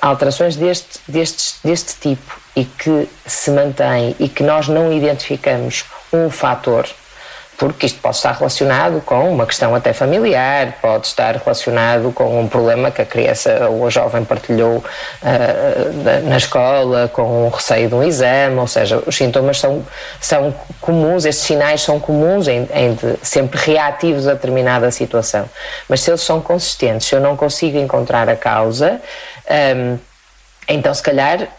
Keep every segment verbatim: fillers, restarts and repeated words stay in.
alterações deste, deste, deste tipo e que se mantém e que nós não identificamos um fator, porque isto pode estar relacionado com uma questão até familiar, pode estar relacionado com um problema que a criança ou a jovem partilhou uh, na escola, com o receio de um exame, ou seja, os sintomas são, são comuns, estes sinais são comuns em, em de, sempre reativos a determinada situação, mas se eles são consistentes, se eu não consigo encontrar a causa, um, então se calhar uh,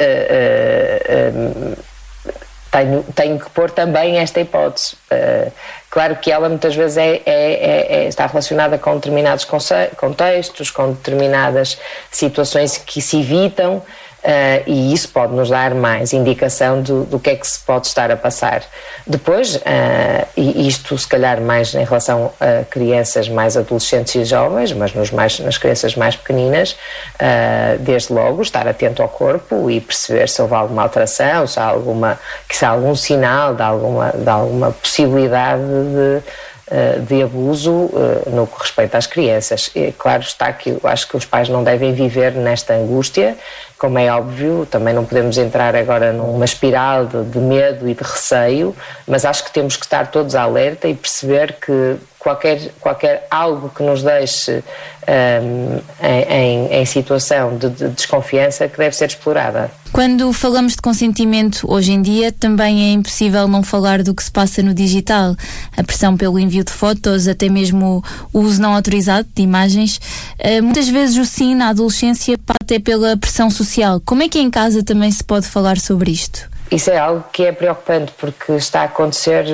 uh, uh, Tenho, tenho que pôr também esta hipótese. Uh, claro que ela muitas vezes é, é, é, é, está relacionada com determinados contextos, com determinadas situações que se evitam, uh, e isso pode nos dar mais indicação do, do que é que se pode estar a passar. Depois, uh, e isto se calhar mais em relação a crianças mais adolescentes e jovens, mas nos mais, nas crianças mais pequeninas, uh, desde logo estar atento ao corpo e perceber se houve alguma alteração, se há, alguma, se há algum sinal de alguma, de alguma possibilidade de, de abuso no que respeita às crianças. E, claro está que eu acho que os pais não devem viver nesta angústia, como é óbvio, também não podemos entrar agora numa espiral de, de medo e de receio, mas acho que temos que estar todos alerta e perceber que qualquer, qualquer algo que nos deixe um, em, em situação de, de desconfiança que deve ser explorada. Quando falamos de consentimento hoje em dia, também é impossível não falar do que se passa no digital. A pressão pelo envio de fotos, até mesmo o uso não autorizado de imagens. Uh, muitas vezes o sim na adolescência passa até pela pressão social. Como é que em casa também se pode falar sobre isto? Isso é algo que é preocupante porque está a acontecer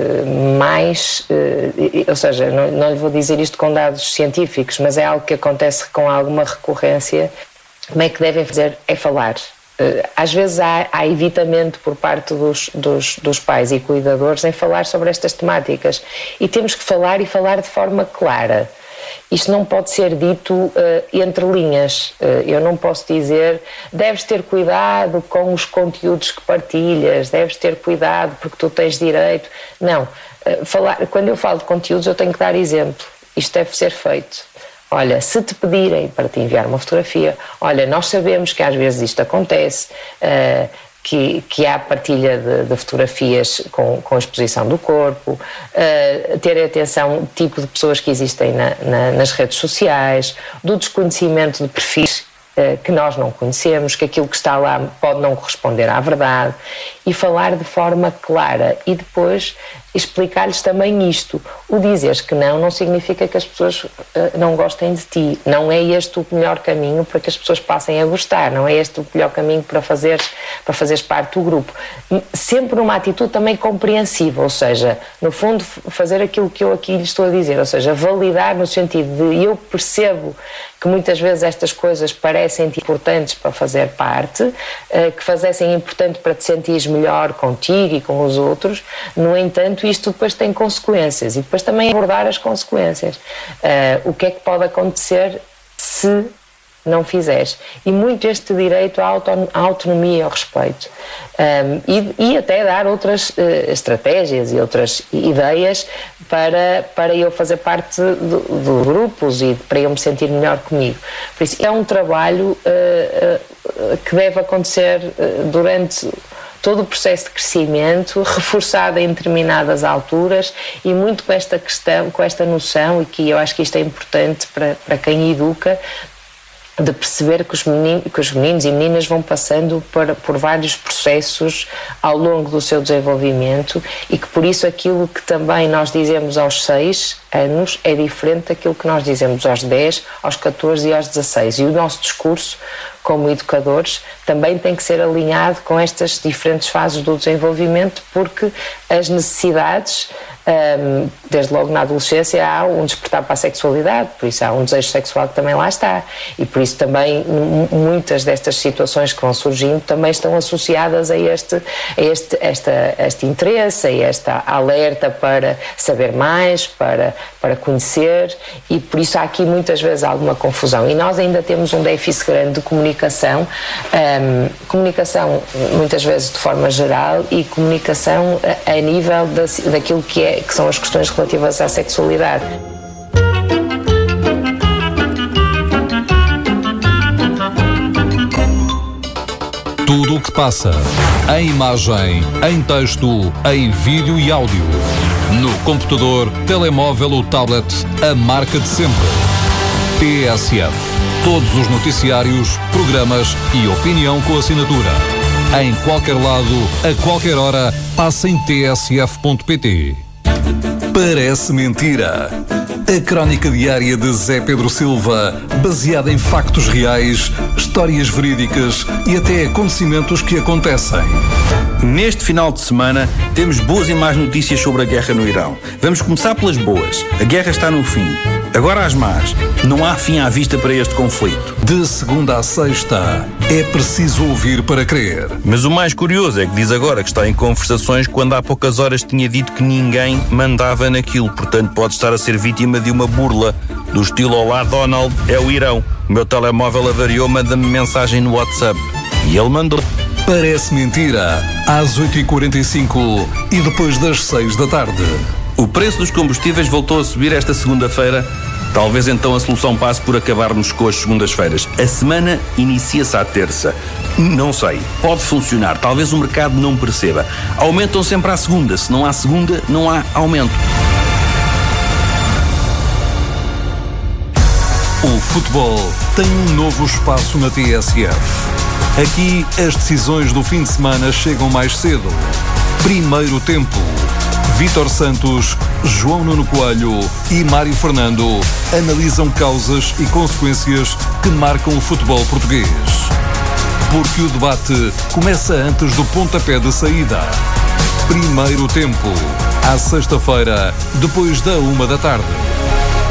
uh, mais, uh, ou seja, não, não lhe vou dizer isto com dados científicos, mas é algo que acontece com alguma recorrência. Como é que devem fazer? É falar. Às vezes há, há evitamento por parte dos, dos, dos pais e cuidadores em falar sobre estas temáticas e temos que falar e falar de forma clara. Isto não pode ser dito uh, entre linhas. Uh, eu não posso dizer deves ter cuidado com os conteúdos que partilhas, deves ter cuidado porque tu tens direito. Não. Uh, falar, quando eu falo de conteúdos eu tenho que dar exemplo. Isto deve ser feito. Olha, se te pedirem para te enviar uma fotografia, olha, nós sabemos que às vezes isto acontece, uh, que, que há partilha de, de fotografias com, com a exposição do corpo, uh, ter atenção ao tipo de pessoas que existem na, na, nas redes sociais, do desconhecimento de perfis uh, que nós não conhecemos, que aquilo que está lá pode não corresponder à verdade, e falar de forma clara e depois explicar-lhes também isto. O dizeres que não não significa que as pessoas uh, não gostem de ti. Não é este o melhor caminho para que as pessoas passem a gostar. Não é este o melhor caminho para fazeres, para fazeres parte do grupo. Sempre numa atitude também compreensiva, ou seja, no fundo fazer aquilo que eu aqui lhe estou a dizer, ou seja, validar no sentido de eu percebo que muitas vezes estas coisas parecem importantes para fazer parte, uh, que fazessem importante para te sentires melhor contigo e com os outros. No entanto, isto depois tem consequências e depois também abordar as consequências. Uh, o que é que pode acontecer se não fizeres? E muito este direito à, auton- à autonomia e ao respeito. Um, e, e até dar outras uh, estratégias e outras ideias para, para eu fazer parte de grupos e para eu me sentir melhor comigo. Por isso, é um trabalho uh, uh, que deve acontecer uh, durante todo o processo de crescimento, reforçado em determinadas alturas e muito com esta questão, com esta noção, e que eu acho que isto é importante para, para quem educa, de perceber que os, meninos, que os meninos e meninas vão passando por, por vários processos ao longo do seu desenvolvimento e que por isso aquilo que também nós dizemos aos seis anos é diferente daquilo que nós dizemos aos dez, aos catorze e aos dezasseis. E o nosso discurso como educadores também tem que ser alinhado com estas diferentes fases do desenvolvimento, porque as necessidades, Um, desde logo na adolescência há um despertar para a sexualidade, por isso há um desejo sexual que também lá está, e por isso também m- muitas destas situações que vão surgindo também estão associadas a este, a este, esta, este interesse, a esta alerta para saber mais, para, para conhecer, e por isso há aqui muitas vezes alguma confusão, e nós ainda temos um déficit grande de comunicação, um, comunicação muitas vezes de forma geral e comunicação a, a nível da, daquilo que é que são as questões relativas à sexualidade. Tudo o que passa, em imagem, em texto, em vídeo e áudio. No computador, telemóvel ou tablet, a marca de sempre. T S F. Todos os noticiários, programas e opinião com assinatura. Em qualquer lado, a qualquer hora, passa em t s f ponto p t. Parece mentira. A crónica diária de Zé Pedro Silva, baseada em factos reais, histórias verídicas e até acontecimentos que acontecem. Neste final de semana, temos boas e más notícias sobre a guerra no Irão. Vamos começar pelas boas. A guerra está no fim. Agora as más. Não há fim à vista para este conflito. De segunda a sexta, é preciso ouvir para crer. Mas o mais curioso é que diz agora que está em conversações quando há poucas horas tinha dito que ninguém mandava naquilo. Portanto, pode estar a ser vítima de uma burla. Do estilo Olá Donald, é o Irão. O meu telemóvel avariou, manda-me mensagem no WhatsApp. E ele mandou. Parece mentira. Às oito e quarenta e cinco e depois das seis da tarde. O preço dos combustíveis voltou a subir esta segunda-feira. Talvez então a solução passe por acabarmos com as segundas-feiras. A semana inicia-se à terça. Não sei. Pode funcionar. Talvez o mercado não perceba. Aumentam sempre à segunda. Se não há segunda, não há aumento. O futebol tem um novo espaço na T S F. Aqui, as decisões do fim de semana chegam mais cedo. Primeiro tempo. Vítor Santos, João Nuno Coelho e Mário Fernando analisam causas e consequências que marcam o futebol português. Porque o debate começa antes do pontapé de saída. Primeiro tempo. À sexta-feira, depois da uma da tarde.